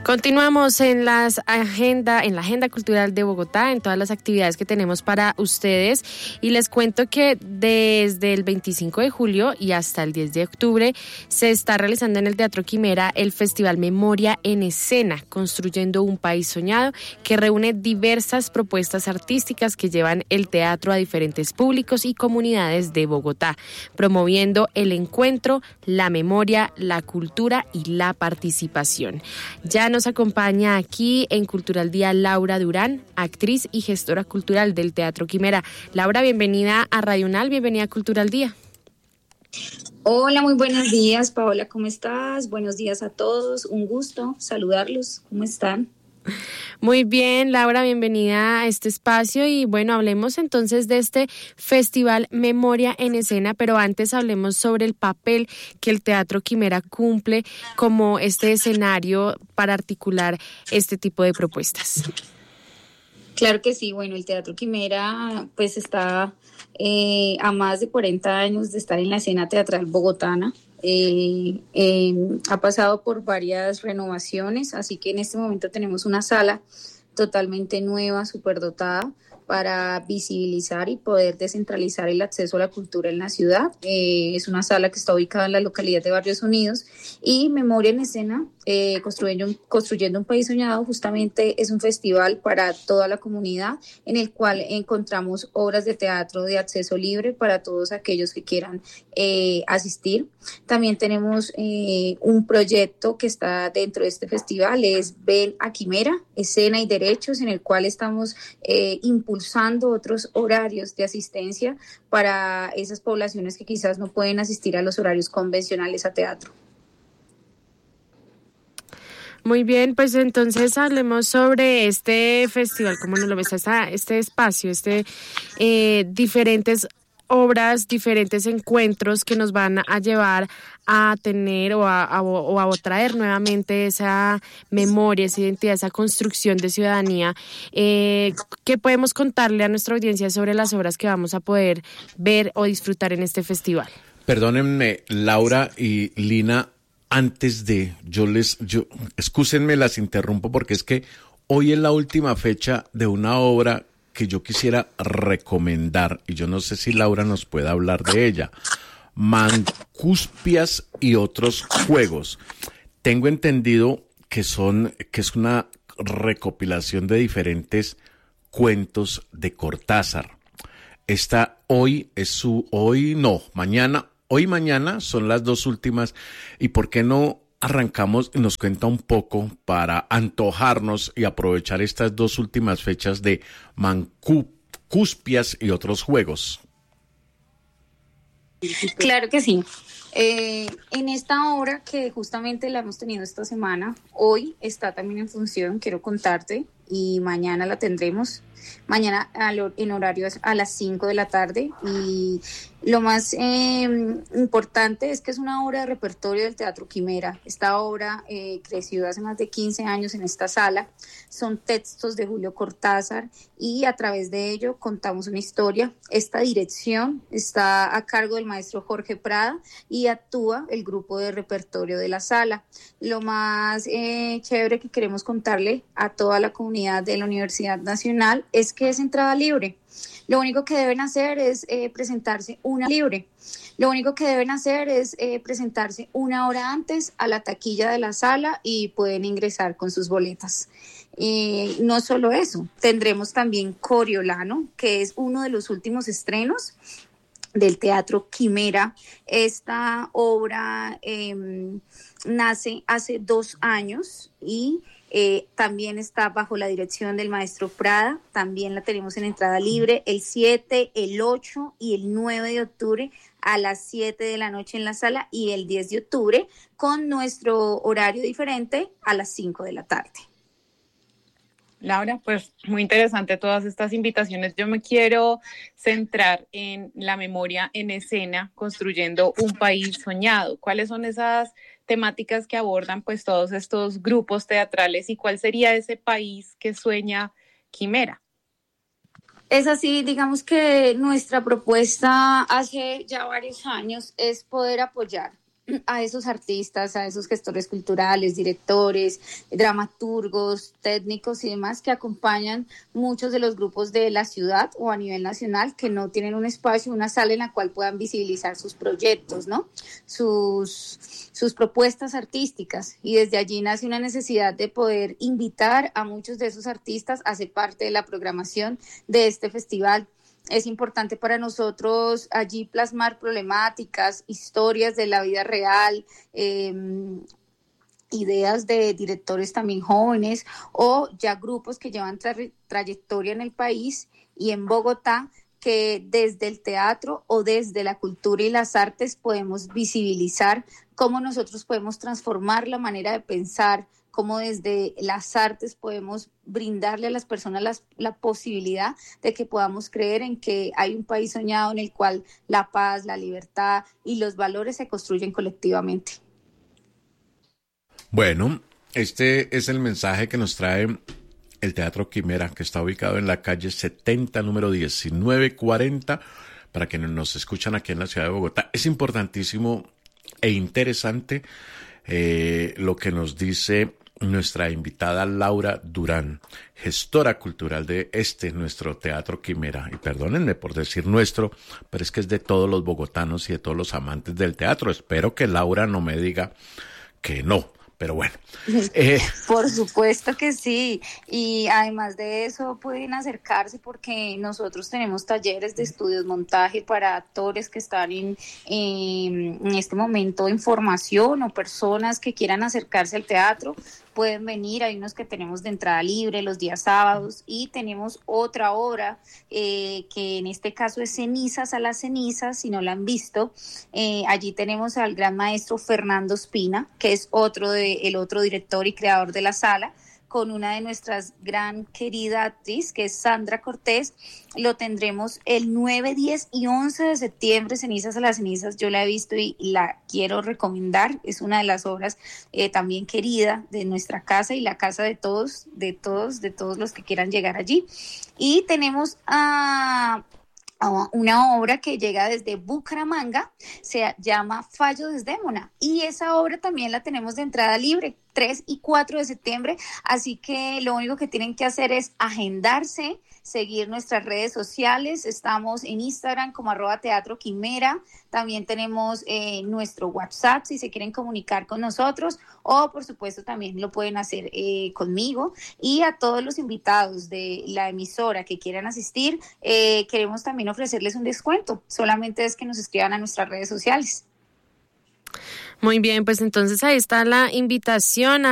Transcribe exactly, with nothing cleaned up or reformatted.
Continuamos en las agenda, en la agenda cultural de Bogotá, en todas las actividades que tenemos para ustedes, y les cuento que desde el veinticinco de julio y hasta el diez de octubre se está realizando en el Teatro Quimera el Festival Memoria en Escena, construyendo un país soñado, que reúne diversas propuestas artísticas que llevan el teatro a diferentes públicos y comunidades de Bogotá, promoviendo el encuentro, la memoria, la cultura y la participación. Ya nos acompaña aquí en Cultural Día Laura Durán, actriz y gestora cultural del Teatro Quimera. Laura, bienvenida a Radio Unal, bienvenida a Cultural Día. Hola, muy buenos días, Paola, ¿cómo estás? Buenos días a todos, un gusto saludarlos, ¿cómo están? Muy bien, Laura, bienvenida a este espacio y bueno, hablemos entonces de este Festival Memoria en Escena, pero antes hablemos sobre el papel que el Teatro Quimera cumple como este escenario para articular este tipo de propuestas. Claro que sí, bueno, el Teatro Quimera pues está eh, a más de cuarenta años de estar en la escena teatral bogotana. Eh, eh, ha pasado por varias renovaciones, así que en este momento tenemos una sala totalmente nueva, superdotada, para visibilizar y poder descentralizar el acceso a la cultura en la ciudad. Eh, es una sala que está ubicada en la localidad de Barrios Unidos, y Memoria en Escena, eh, construyendo, construyendo un país soñado, justamente es un festival para toda la comunidad en el cual encontramos obras de teatro de acceso libre para todos aquellos que quieran eh, asistir. También tenemos eh, un proyecto que está dentro de este festival, es Ven a Quimera, Escena y Derechos, en el cual estamos eh, impulsando otros horarios de asistencia para esas poblaciones que quizás no pueden asistir a los horarios convencionales a teatro. Muy bien, pues entonces hablemos sobre este festival, cómo nos lo ves, esta, este espacio, este eh, diferentes obras, diferentes encuentros que nos van a llevar a tener o a, a, o a traer nuevamente esa memoria, esa identidad, esa construcción de ciudadanía. Eh, ¿Qué podemos contarle a nuestra audiencia sobre las obras que vamos a poder ver o disfrutar en este festival? Perdónenme, Laura y Lina, antes de, yo les, yo, excúsenme, las interrumpo porque es que hoy es la última fecha de una obra que yo quisiera recomendar, y yo no sé si Laura nos puede hablar de ella. Mancuspias y otros juegos. Tengo entendido que son, que es una recopilación de diferentes cuentos de Cortázar. Esta hoy es su, hoy no, mañana, hoy y mañana son las dos últimas, y ¿por qué no arrancamos y nos cuenta un poco para antojarnos y aprovechar estas dos últimas fechas de Mancuspias y otros juegos? Claro que sí. Eh, en esta obra que justamente la hemos tenido esta semana, hoy está también en función, quiero contarte, y mañana la tendremos. Mañana en horario a las cinco de la tarde, y lo más eh, importante es que es una obra de repertorio del Teatro Quimera. Esta obra eh, creció hace más de quince años en esta sala, son textos de Julio Cortázar y a través de ello contamos una historia. Esta dirección está a cargo del maestro Jorge Prada y actúa el grupo de repertorio de la sala. Lo más eh, chévere que queremos contarle a toda la comunidad de la Universidad Nacional es que es entrada libre. Lo único que deben hacer es eh, presentarse una libre. Lo único que deben hacer es eh, presentarse una hora antes a la taquilla de la sala y pueden ingresar con sus boletas. Eh, no solo eso, tendremos también Coriolano, que es uno de los últimos estrenos del Teatro Quimera. Esta obra eh, nace hace dos años y Eh, también está bajo la dirección del maestro Prada. También la tenemos en entrada libre el siete, el ocho y el nueve de octubre a las siete de la noche en la sala, y el diez de octubre con nuestro horario diferente a las cinco de la tarde. Laura, pues muy interesante todas estas invitaciones. Yo me quiero centrar en la memoria en escena, construyendo un país soñado. ¿Cuáles son esas temáticas que abordan pues todos estos grupos teatrales, y cuál sería ese país que sueña Quimera? Es así, digamos que nuestra propuesta hace ya varios años es poder apoyar a esos artistas, a esos gestores culturales, directores, dramaturgos, técnicos y demás que acompañan muchos de los grupos de la ciudad o a nivel nacional que no tienen un espacio, una sala en la cual puedan visibilizar sus proyectos, ¿no? Sus, sus propuestas artísticas. Y desde allí nace una necesidad de poder invitar a muchos de esos artistas a ser parte de la programación de este festival. Es importante para nosotros allí plasmar problemáticas, historias de la vida real, eh, ideas de directores también jóvenes o ya grupos que llevan tra- trayectoria en el país y en Bogotá, que desde el teatro o desde la cultura y las artes podemos visibilizar cómo nosotros podemos transformar la manera de pensar, cómo desde las artes podemos brindarle a las personas las, la posibilidad de que podamos creer en que hay un país soñado en el cual la paz, la libertad y los valores se construyen colectivamente. Bueno, este es el mensaje que nos trae el Teatro Quimera, que está ubicado en la calle setenta, número diecinueve cuarenta, para quienes nos escuchan aquí en la ciudad de Bogotá. Es importantísimo e interesante eh, lo que nos dice nuestra invitada Laura Durán, gestora cultural de este, nuestro Teatro Quimera. Y perdónenme por decir nuestro, pero es que es de todos los bogotanos y de todos los amantes del teatro. Espero que Laura no me diga que no. Pero bueno. Eh. Por supuesto que sí. Y además de eso pueden acercarse porque nosotros tenemos talleres de estudios montaje para actores que están en, en, en este momento en formación o personas que quieran acercarse al teatro. Pueden venir, hay unos que tenemos de entrada libre los días sábados y tenemos otra obra eh, que en este caso es Cenizas a las Cenizas, si no la han visto. Eh, allí tenemos al gran maestro Fernando Espina, que es otro de, el otro director y creador de la sala, con una de nuestras gran querida actriz, que es Sandra Cortés. Lo tendremos el nueve, diez y once de septiembre, Cenizas a las Cenizas. Yo la he visto y la quiero recomendar. Es una de las obras eh, también querida de nuestra casa y la casa de todos, de todos, de todos los que quieran llegar allí. Y tenemos a... una obra que llega desde Bucaramanga, se llama Fallo Desdémona, y esa obra también la tenemos de entrada libre, tres y cuatro de septiembre, así que lo único que tienen que hacer es agendarse, seguir nuestras redes sociales. Estamos en Instagram como arroba Teatro Quimera, también tenemos eh, nuestro WhatsApp si se quieren comunicar con nosotros, o por supuesto también lo pueden hacer eh, conmigo. Y a todos los invitados de la emisora que quieran asistir, eh, queremos también ofrecerles un descuento, solamente es que nos escriban a nuestras redes sociales. Muy bien, pues entonces ahí está la invitación a